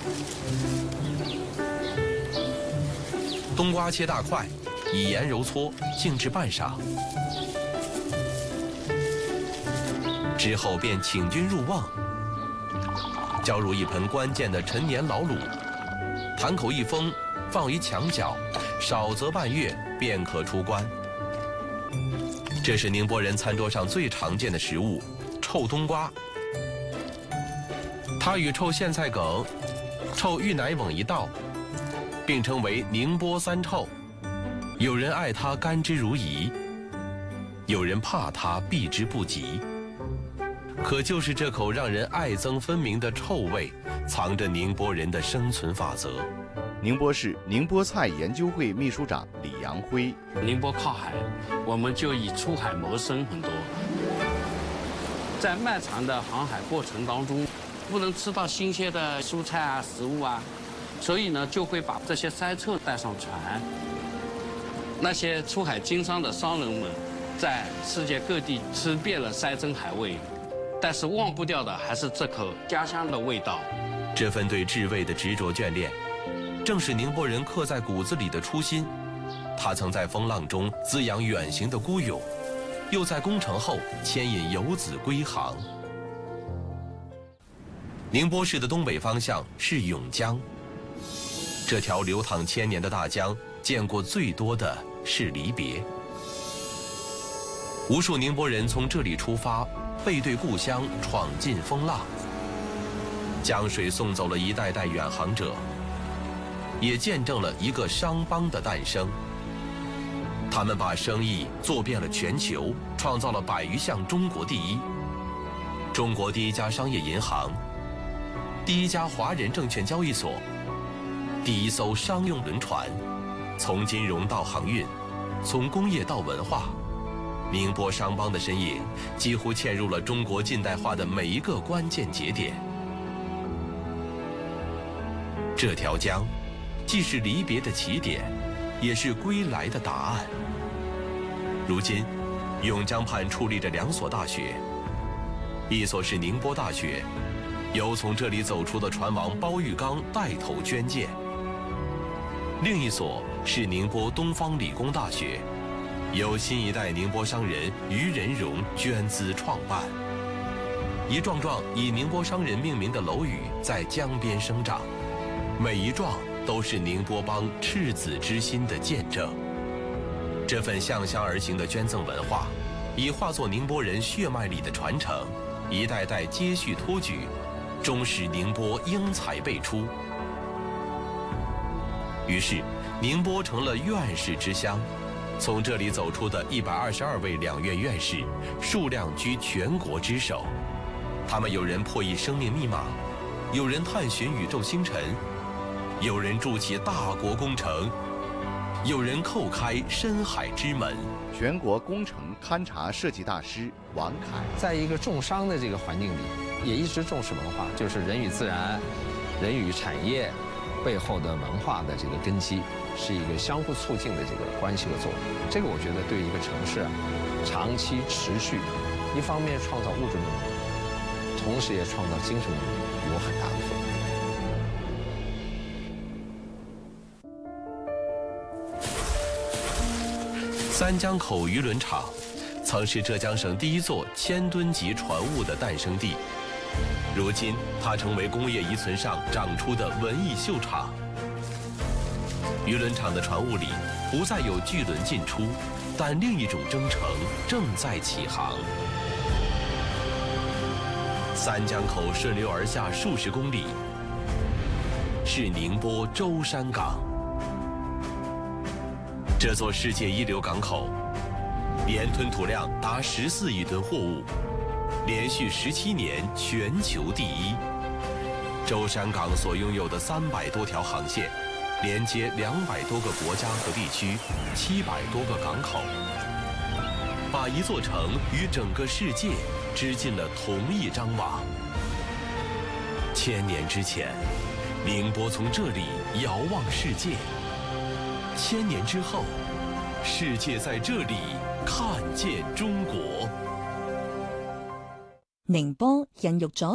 冬瓜切大块，以盐揉搓，静置半晌。之后便请君入瓮，浇入一盆关键的陈年老卤，坛口一封，放于墙角，少则半月便可出关。这是宁波人餐桌上最常见的食物——臭冬瓜。它与臭苋菜梗、臭芋奶瓮一道，并称为宁波三臭。有人爱它甘之如饴，有人怕它避之不及。可就是这口让人爱憎分明的臭味，藏着宁波人的生存法则。 宁波市宁波菜研究会秘书长李阳辉： 宁波靠海，我们就以出海谋生很多。在漫长的航海过程当中，不能吃到新鲜的蔬菜啊、食物啊，所以呢，就会把这些塞臭带上船。那些出海经商的商人们，在世界各地吃遍了山珍海味，但是忘不掉的还是这口家乡的味道。 这份对至味的执着眷恋，正是宁波人刻在骨子里的初心。他曾在风浪中滋养远行的孤勇，又在攻城后牵引游子归航。宁波市的东北方向是甬江，这条流淌千年的大江，见过最多的是离别。无数宁波人从这里出发，背对故乡，闯进风浪。江水送走了一代代远航者，也见证了一个商帮的诞生。他们把生意做遍了全球，创造了100余项中国第一。中国第一家商业银行，第一家华人证券交易所，第一艘商用轮船，从金融到航运，从工业到文化，宁波商帮的身影几乎嵌入了中国近代化的每一个关键节点。这条江，既是离别的起点，也是归来的答案。如今，甬江畔矗立着2所大学，一所是宁波大学，由从这里走出的船王包玉刚带头捐建；另一所是宁波东方理工大学，由新一代宁波商人于仁荣捐资创办。一幢幢以宁波商人命名的楼宇在江边生长，每一幢都是宁波帮赤子之心的见证。这份向乡而行的捐赠文化，已化作宁波人血脉里的传承，一代代接续托举，终使宁波英才辈出。于是，宁波成了院士之乡。从这里走出的122位两院院士，数量居全国之首。他们有人破译生命密码，有人探寻宇宙星辰，有人筑起大国工程，有人叩开深海之门。 全国工程勘察设计大师王凯： 在一个重商的这个环境里，也一直重视文化，就是人与自然、人与产业背后的文化的这个根基，是一个相互促进的这个关系和作用。这个我觉得对一个城市长期持续，一方面创造物质能力，同时也创造精神能力，有很大的作用。 三江口渔轮厂曾是浙江省第一座1000吨级船坞的诞生地，如今它成为工业遗存上长出的文艺秀场。渔轮厂的船坞里不再有巨轮进出，但另一种征程正在起航。三江口顺流而下数十公里，是宁波舟山港。这座世界一流港口，年吞吐量达14亿吨货物，连续17年全球第一。舟山港所拥有的300多条航线，连接200多个国家和地区，700多个港口，把一座城与整个世界织进了同一张网。1000年之前，宁波从这里遥望世界；1000年之后，世界在这里看见中國。 寧波孕育咗